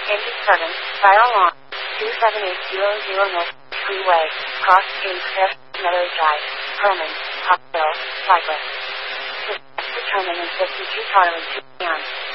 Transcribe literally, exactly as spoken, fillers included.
Engine seven, fire alarm. two seven eight zero zero North Freeway, Cross Street, F. Meadows Drive, Herman, Hospital, Cypress. Determined in fifty-two Charlie two p m